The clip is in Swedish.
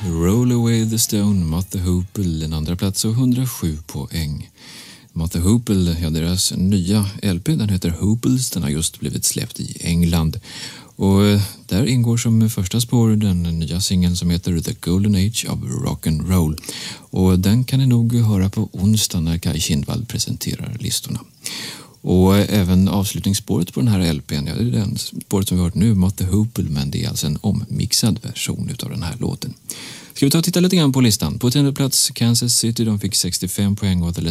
Roll Away the Stone, Mother Hoople, en andra plats och 107 poäng. Mother Hoople, ja, deras nya LP, den heter Hooples, den har just blivit släppt i England. Och där ingår som första spår den nya singeln som heter The Golden Age of Rock and Roll. Och den kan ni nog höra på onsdag när Kai Kindvall presenterar listorna. Och även avslutningsspåret på den här LPn, ja, det är den spåret som vi har hört nu, Mother Hoople, men det är alltså en ommixad version av den här låten. Ska vi ta och titta lite grann på listan? På 10:e plats Kansas City, de fick 65 poäng och